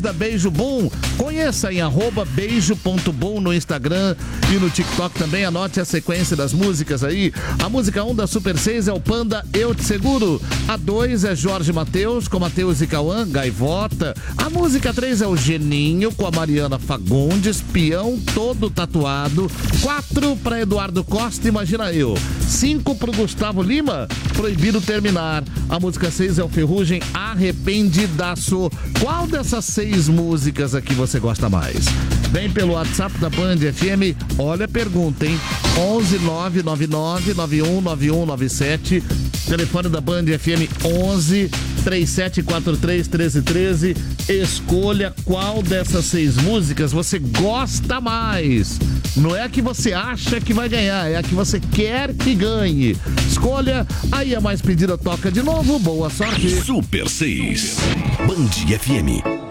da Beijo Boom. Conheça em @beijo.boom no Instagram e no TikTok também. Anote a sequência das músicas aí. A música 1 da Super 6 é o Panda Eu Te Seguro. A 2 é Jorge Mateus com Mateus e Cauã, Gaivota. A música 3 é o Geninho com a Mariana Fagundes, Peão Todo Tatuado. 4 para Eduardo Costa, Imagina Eu. 5 pro Gustavo Lima, Proibido Terminar. A música 6 é o Ferrugem, Arrependidaço. Qual dessas 6 músicas aqui você gosta mais? Vem pelo WhatsApp da Band FM. Olha a pergunta, hein? 11 999 919197. Telefone da Band FM 11 3743 1313. Escolha qual dessas 6 músicas você gosta mais. Não é a que você acha que vai ganhar, é a que você quer que ganhe. Escolha, aí a mais pedida toca de novo. Boa sorte. Super 6, Band FM.